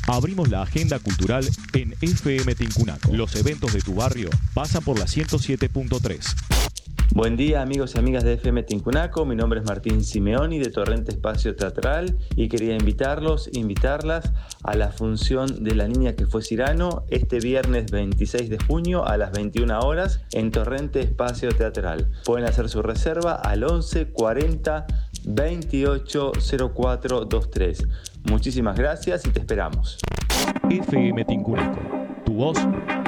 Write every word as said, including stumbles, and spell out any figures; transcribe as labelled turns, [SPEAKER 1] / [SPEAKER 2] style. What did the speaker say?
[SPEAKER 1] Abrimos la agenda cultural en F M Tincunaco. Los eventos de tu barrio pasan por la ciento siete punto tres.
[SPEAKER 2] Buen día, amigos y amigas de F M Tincunaco. Mi nombre es Martín Simeoni de Torrente Espacio Teatral y quería invitarlos, invitarlas a la función de La Niña que fue Cyrano este viernes veintiséis de junio a las veintiuna horas en Torrente Espacio Teatral. Pueden hacer su reserva al once cuarenta veintiocho cero cuatro veintitrés. Muchísimas gracias y te esperamos.
[SPEAKER 1] F M Tincunaco, tu voz